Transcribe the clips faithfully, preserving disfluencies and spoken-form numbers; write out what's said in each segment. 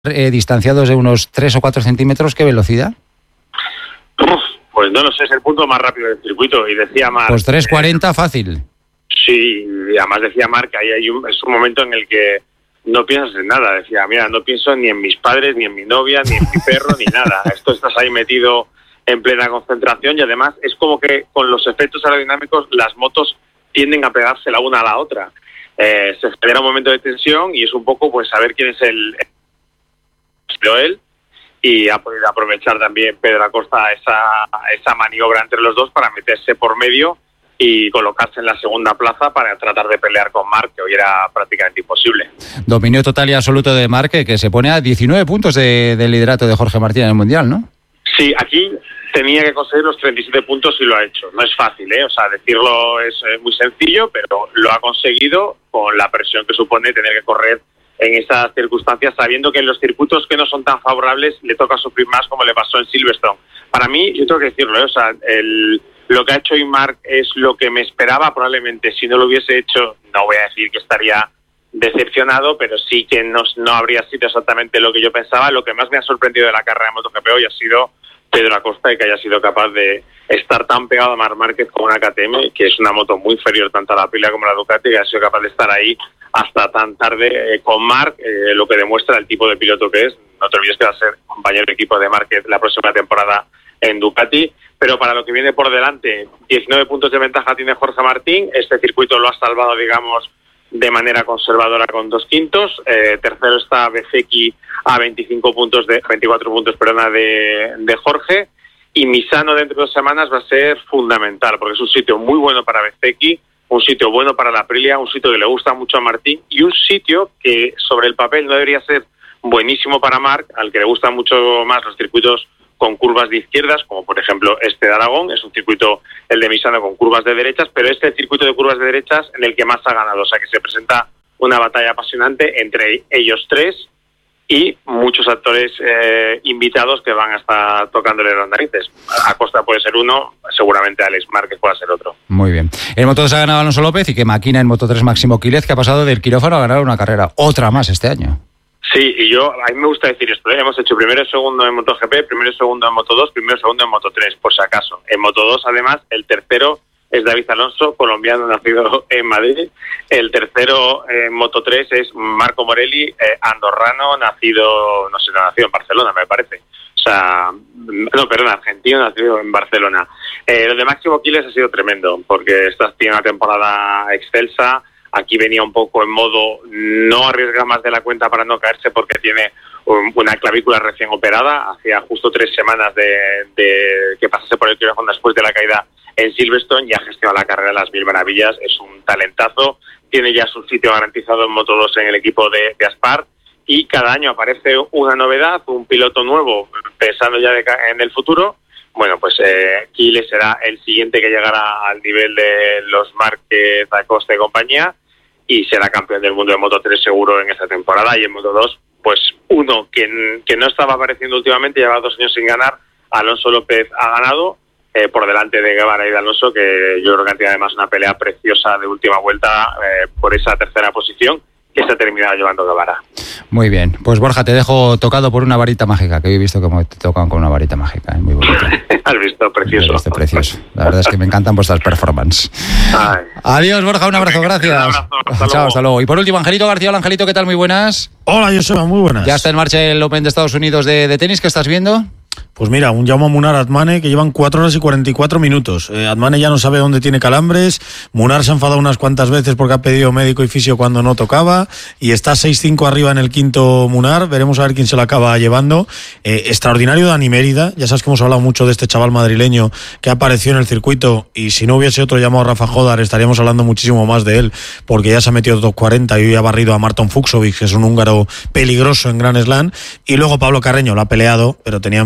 Eh, distanciados de unos tres o cuatro centímetros, ¿qué velocidad? Uf, pues no lo sé, es el punto más rápido del circuito. Y decía Marc... Pues tres cuarenta eh, fácil. Sí, y además decía Marc, ahí hay un, es un momento en el que no piensas en nada. Decía, mira, no pienso ni en mis padres, ni en mi novia, ni en mi perro, ni nada. Esto estás ahí metido en plena concentración y además es como que con los efectos aerodinámicos las motos tienden a pegarse la una a la otra. Eh, se genera un momento de tensión y es un poco pues saber quién es el... él y ha podido aprovechar también Pedro Acosta esa, esa maniobra entre los dos para meterse por medio y colocarse en la segunda plaza para tratar de pelear con Marc, que hoy era prácticamente imposible. Dominio total y absoluto de Marc, que se pone a diecinueve puntos de, del liderato de Jorge Martín en el Mundial, ¿no? Sí, aquí tenía que conseguir los treinta y siete puntos y lo ha hecho. No es fácil, ¿eh? O sea, decirlo es eh, muy sencillo, pero lo ha conseguido con la presión que supone tener que correr en esas circunstancias, sabiendo que en los circuitos que no son tan favorables le toca sufrir más, como le pasó en Silverstone. Para mí, yo tengo que decirlo, ¿eh? O sea, el, lo que ha hecho hoy Marc es lo que me esperaba. Probablemente si no lo hubiese hecho, no voy a decir que estaría decepcionado, pero sí que no, no habría sido exactamente lo que yo pensaba. Lo que más me ha sorprendido de la carrera de MotoGP hoy ha sido Pedro Acosta, y que haya sido capaz de estar tan pegado a Marc Márquez con una K T M, que es una moto muy inferior tanto a la Aprilia como a la Ducati, que ha sido capaz de estar ahí hasta tan tarde eh, con Marc, eh, lo que demuestra el tipo de piloto que es. No te olvides que va a ser compañero de equipo de Márquez la próxima temporada en Ducati, pero para lo que viene por delante, diecinueve puntos de ventaja tiene Jorge Martín. Este circuito lo ha salvado, digamos, de manera conservadora con dos quintos. Eh, tercero está Bezzecchi a veinticinco puntos de veinticuatro puntos, perdona, de, de Jorge. Y Misano dentro de dos semanas va a ser fundamental, porque es un sitio muy bueno para Bezzecchi, un sitio bueno para la Aprilia, un sitio que le gusta mucho a Martín y un sitio que sobre el papel no debería ser buenísimo para Marc, al que le gustan mucho más los circuitos con curvas de izquierdas, como por ejemplo este de Aragón. Es un circuito, el de Misano, con curvas de derechas, pero este es el circuito de curvas de derechas en el que más ha ganado. O sea que se presenta una batalla apasionante entre ellos tres y muchos actores eh, invitados que van a estar tocándole las narices. Acosta puede ser uno, seguramente Alex Márquez puede ser otro. Muy bien. En Moto dos ha ganado Alonso López y que maquina en Moto tres Máximo Quílez, que ha pasado del quirófano a ganar una carrera. Otra más este año. Sí, y yo, a mí me gusta decir esto, ¿eh? Hemos hecho primero y segundo en MotoGP, primero y segundo en Moto dos, primero y segundo en Moto tres, por si acaso. En Moto dos, además, el tercero es David Alonso, colombiano, nacido en Madrid. El tercero en Moto tres es Marco Morelli, eh, andorrano, nacido, no sé, nacido en Barcelona, me parece. O sea, no, perdón, argentino, nacido en Barcelona. Eh, lo de Máximo Quílez ha sido tremendo, porque esta tiene una temporada excelsa. Aquí venía un poco en modo no arriesga más de la cuenta para no caerse, porque tiene una clavícula recién operada. Hacía justo tres semanas de, de que pasase por el quirófano después de la caída en Silverstone y ha gestionado la carrera a las mil maravillas. Es un talentazo. Tiene ya su sitio garantizado en Moto dos en el equipo de, de Aspar. Y cada año aparece una novedad, un piloto nuevo, pensando ya de, en el futuro. Bueno, pues eh, Quílez será el siguiente que llegará al nivel de los Márquez, Acosta y compañía, y será campeón del mundo de Moto tres seguro en esta temporada. Y en Moto dos, pues uno que, que no estaba apareciendo últimamente, llevaba dos años sin ganar, Alonso López ha ganado, eh, por delante de Guevara y de Alonso, que yo creo que han tenido además una pelea preciosa de última vuelta eh, por esa tercera posición, que se ha terminado llevando Guevara. Muy bien, pues Borja, te dejo tocado por una varita mágica, que hoy he visto cómo te tocan con una varita mágica, ¿eh? Muy bonito. Has visto, precioso. Has visto, precioso. La verdad es que me encantan vuestras performances. Ay. Adiós, Borja, un abrazo, gracias. Un abrazo, hasta Chao, luego. hasta luego. Y por último, Angelito García. Hola, Angelito, ¿qué tal? Muy buenas. Hola, Joseba, muy buenas. Ya está en marcha el Open de Estados Unidos de, de tenis, ¿qué estás viendo? Pues mira, un Jaume Munar Atmane que llevan cuatro horas y cuarenta y cuatro minutos. Eh, Atmane ya no sabe dónde tiene calambres. Munar se ha enfadado unas cuantas veces porque ha pedido médico y fisio cuando no tocaba. Y está seis cinco arriba en el quinto Munar. Veremos a ver quién se lo acaba llevando. Eh, extraordinario Dani Mérida. Ya sabes que hemos hablado mucho de este chaval madrileño que apareció en el circuito. Y si no hubiese otro llamado Rafa Jodar, estaríamos hablando muchísimo más de él. Porque ya se ha metido top cuarenta y hoy ha barrido a Marton Fucsovics, que es un húngaro peligroso en Grand Slam. Y luego Pablo Carreño lo ha peleado, pero tenía enfrente a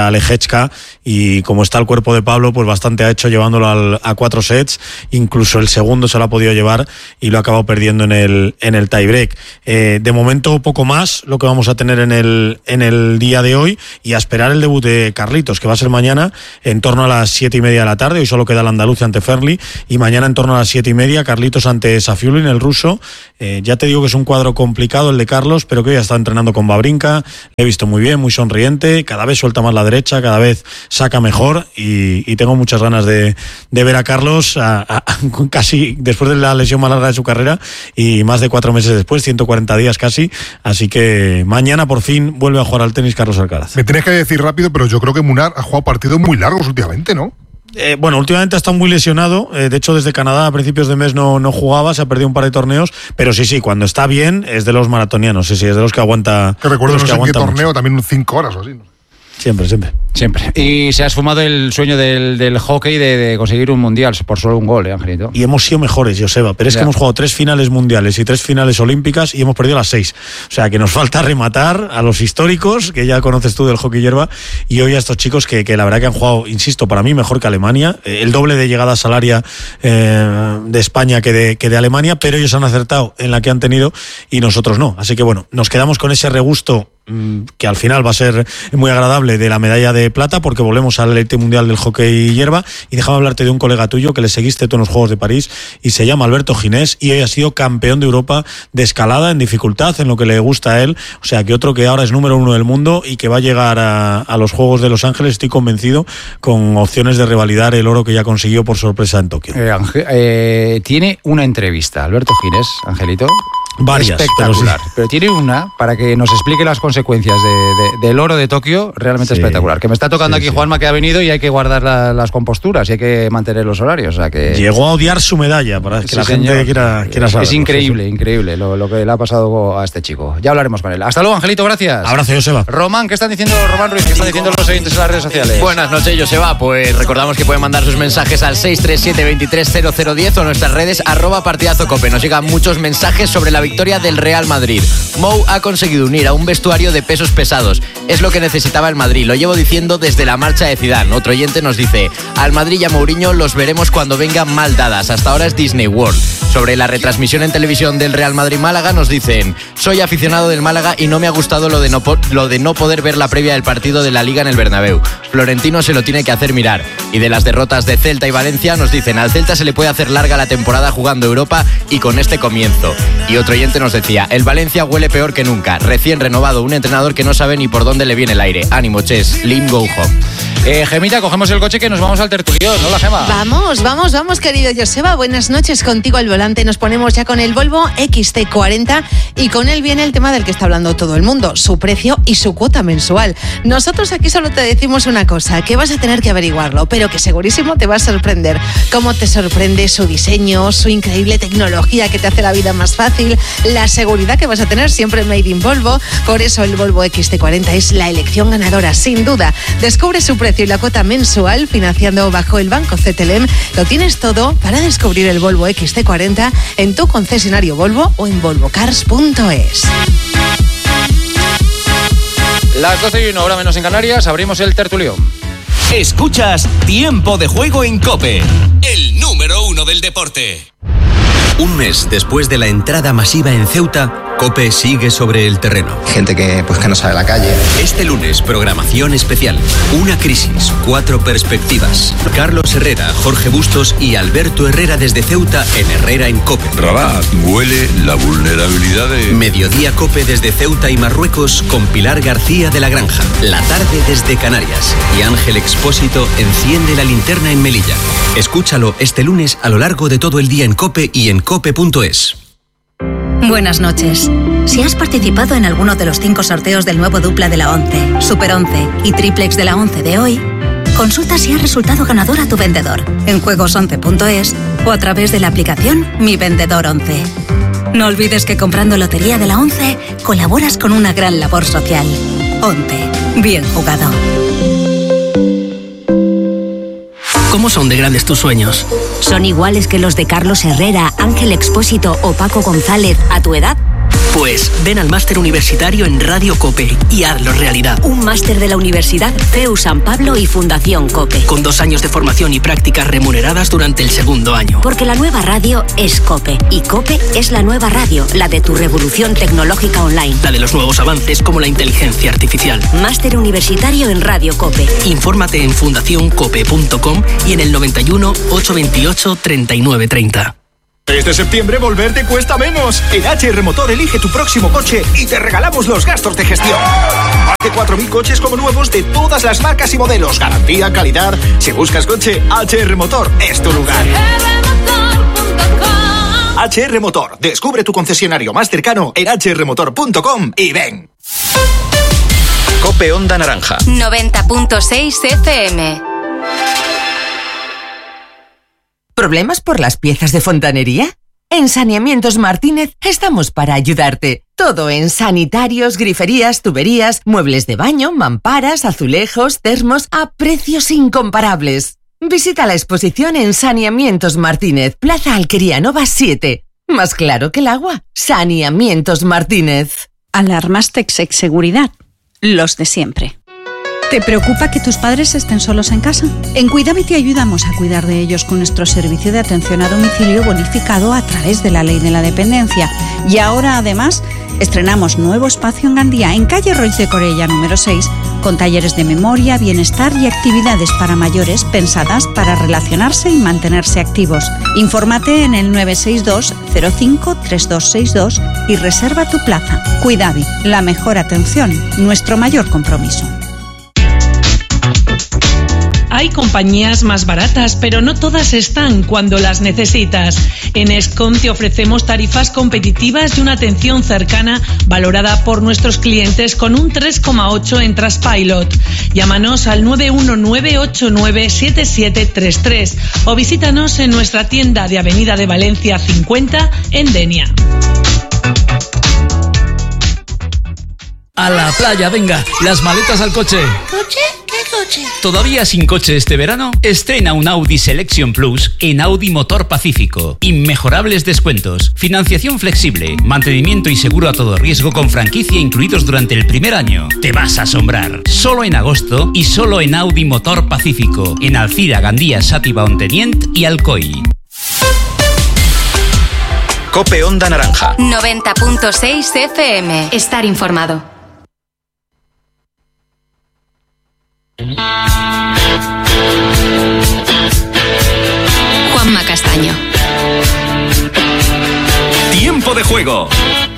contra Lechecka, y como está el cuerpo de Pablo, pues bastante ha hecho llevándolo al, a cuatro sets, incluso el segundo se lo ha podido llevar y lo ha acabado perdiendo en el, en el tiebreak. Eh, de momento poco más lo que vamos a tener en el, en el día de hoy, y a esperar el debut de Carlitos, que va a ser mañana en torno a las siete y media de la tarde. Hoy solo queda el andaluz ante Ferli, y mañana en torno a las siete y media Carlitos ante Safiullin, el ruso. Eh, ya te digo que es un cuadro complicado el de Carlos, pero que hoy ya está entrenando con Wawrinka, le he visto muy bien, muy sonriente, cada vez suelta más la derecha, cada vez saca mejor, y, y tengo muchas ganas de, de ver a Carlos a, a, a, casi después de la lesión más larga de su carrera, y más de cuatro meses después, ciento cuarenta días casi, así que mañana por fin vuelve a jugar al tenis Carlos Alcaraz. Me tienes que decir rápido, pero yo creo que Munar ha jugado partidos muy largos últimamente, ¿no? Eh, bueno, últimamente ha estado muy lesionado, eh, de hecho desde Canadá a principios de mes no, no jugaba, se ha perdido un par de torneos, pero sí, sí, cuando está bien es de los maratonianos, sí, sí, es de los que aguanta. Que recuerdo, no no sé que en qué aguanta torneo, mucho. también cinco horas o así, ¿no? Siempre, siempre. Siempre. Y se ha esfumado el sueño del, del hockey de, de conseguir un mundial por solo un gol, ¿eh, Angelito? Y hemos sido mejores, Joseba, pero es Ya. que hemos jugado tres finales mundiales y tres finales olímpicas y hemos perdido las seis. O sea, que nos falta rematar a los históricos, que ya conoces tú del hockey hierba, y hoy a estos chicos que, que la verdad que han jugado, insisto, para mí mejor que Alemania, eh, el doble de llegada salaria eh, de España que de, que de Alemania, pero ellos han acertado en la que han tenido y nosotros no. Así que bueno, nos quedamos con ese regusto que al final va a ser muy agradable de la medalla de plata, porque volvemos al élite mundial del hockey hierba. Y déjame hablarte de un colega tuyo que le seguiste tú en los Juegos de París, y se llama Alberto Ginés, y hoy ha sido campeón de Europa de escalada en dificultad, en lo que le gusta a él. O sea que otro que ahora es número uno del mundo y que va a llegar a, a los Juegos de Los Ángeles, estoy convencido, con opciones de revalidar el oro que ya consiguió por sorpresa en Tokio. Eh, Ange- eh, tiene una entrevista, Alberto Ginés, Angelito. Varias, espectacular, pero sí. pero tiene una para que nos explique las consecuencias de, de- del oro de Tokio, realmente Sí. espectacular. Que me está tocando Sí, aquí sí. Juanma, que ha venido, y hay que guardar la- las composturas y hay que mantener los horarios. O sea que Llegó a odiar su medalla, para que Sí, la señor. gente quiera, quiera saberlo. es increíble, increíble lo, lo que le ha pasado a este chico. Ya hablaremos con él. Hasta luego, Angelito, gracias. Abrazo, Joseba. Román, ¿qué están diciendo Román Ruiz? ¿Qué están diciendo los oyentes en las redes sociales? Buenas noches, Joseba. Pues recordamos que pueden mandar sus mensajes al seis tres siete, veintitrés cero cero diez o nuestras redes arroba partidazo cope. Nos llegan muchos mensajes sobre la victoria del Real Madrid. Mou ha conseguido unir a un vestuario de pesos pesados. Es lo que necesitaba el Madrid. Lo llevo diciendo desde la marcha de Zidane. Otro oyente nos dice: al Madrid y a Mourinho los veremos cuando vengan mal dadas. Hasta ahora es Disney World. Sobre la retransmisión en televisión del Real Madrid-Málaga nos dicen: soy aficionado del Málaga y no me ha gustado lo de no, po- lo de no poder ver la previa del partido de la Liga en el Bernabéu. Florentino se lo tiene que hacer mirar. Y de las derrotas de Celta y Valencia nos dicen: al Celta se le puede hacer larga la temporada jugando Europa y con este comienzo. Y otro oyente nos decía: el Valencia huele peor que nunca. Recién renovado, un entrenador que no sabe ni por dónde le viene el aire. Ánimo, Ches. Lim go home. Eh, Gemita, cogemos el coche que nos vamos al tertulión, ¿no, la Gema? Vamos, vamos, vamos, querido Joseba. Buenas noches, contigo al volante. Nos ponemos ya con el Volvo X C cuarenta y con él viene el tema del que está hablando todo el mundo, su precio y su cuota mensual. Nosotros aquí solo te decimos una cosa, que vas a tener que averiguarlo, pero que segurísimo te va a sorprender. Cómo te sorprende su diseño, su increíble tecnología que te hace la vida más fácil, la seguridad que vas a tener siempre made in Volvo. Por eso el Volvo X C cuarenta es la elección ganadora, sin duda. Descubre su precio y la cuota mensual financiando bajo el Banco C T L M. Lo tienes todo para descubrir el Volvo X C cuarenta en tu concesionario Volvo o en volvo cars punto es. Las doce y una, hora menos en Canarias, abrimos el tertulión. Escuchas Tiempo de Juego en COPE, el número uno del deporte. Un mes después de la entrada masiva en Ceuta, COPE sigue sobre el terreno. Gente que, pues, que no sabe la calle. Este lunes, programación especial. Una crisis, cuatro perspectivas. Carlos Herrera, Jorge Bustos y Alberto Herrera desde Ceuta en Herrera en COPE. Rabat huele la vulnerabilidad de... Mediodía COPE desde Ceuta y Marruecos con Pilar García de la Granja. La tarde desde Canarias. Y Ángel Expósito enciende la linterna en Melilla. Escúchalo este lunes a lo largo de todo el día en COPE y en cope punto es. Buenas noches. Si has participado en alguno de los cinco sorteos del nuevo dupla de la once, Super once y Triplex de la once de hoy, consulta si has resultado ganador a tu vendedor en juegos once punto es o a través de la aplicación Mi Vendedor once. No olvides que comprando Lotería de la once colaboras con una gran labor social. once. Bien jugado. ¿Cómo son de grandes tus sueños? ¿Son iguales que los de Carlos Herrera, Ángel Expósito o Paco González a tu edad? Pues ven al máster universitario en Radio COPE y hazlo realidad. Un máster de la Universidad C E U San Pablo y Fundación COPE. Con dos años de formación y prácticas remuneradas durante el segundo año. Porque la nueva radio es COPE. Y COPE es la nueva radio, la de tu revolución tecnológica online. La de los nuevos avances como la inteligencia artificial. Máster universitario en Radio COPE. Infórmate en fundación cope punto com y en el noventa y uno, ochocientos veintiocho, treinta y nueve treinta. Este septiembre volver te cuesta menos. En H R Motor elige tu próximo coche y te regalamos los gastos de gestión. Más de cuatro mil coches como nuevos de todas las marcas y modelos. Garantía, calidad. Si buscas coche, H R Motor es tu lugar. H R Motor. Descubre tu concesionario más cercano en h r motor punto com y ven. Cope Onda Naranja. noventa punto seis F M. ¿Problemas por las piezas de fontanería? En Saneamientos Martínez estamos para ayudarte. Todo en sanitarios, griferías, tuberías, muebles de baño, mamparas, azulejos, termos, a precios incomparables. Visita la exposición en Saneamientos Martínez, Plaza Alquería Nova siete. Más claro que el agua. Saneamientos Martínez. Alarmas Texec Seguridad. Los de siempre. ¿Te preocupa que tus padres estén solos en casa? En Cuidame te ayudamos a cuidar de ellos con nuestro servicio de atención a domicilio bonificado a través de la Ley de la Dependencia. Y ahora, además, estrenamos nuevo espacio en Gandía, en calle Roig de Corella número seis, con talleres de memoria, bienestar y actividades para mayores pensadas para relacionarse y mantenerse activos. Infórmate en el nueve seis dos, cero cinco, tres dos seis dos y reserva tu plaza. Cuidame, la mejor atención, nuestro mayor compromiso. Hay compañías más baratas, pero no todas están cuando las necesitas. En Escom te ofrecemos tarifas competitivas y una atención cercana valorada por nuestros clientes con un tres coma ocho en Trustpilot. Llámanos al nueve uno nueve, ocho nueve, siete siete tres tres o visítanos en nuestra tienda de Avenida de Valencia cincuenta en Denia. A la playa, venga, las maletas al coche. ¿Coche? ¿Qué coche? ¿Todavía sin coche este verano? Estrena un Audi Selection Plus en Audi Motor Pacífico. Inmejorables descuentos, financiación flexible, mantenimiento y seguro a todo riesgo con franquicia incluidos durante el primer año. Te vas a asombrar. Solo en agosto y solo en Audi Motor Pacífico. En Alcira, Gandía, Sátiva, Ontenient y Alcoy. Cope Onda Naranja. noventa punto seis F M. Estar informado. Juanma Castaño. Tiempo de juego.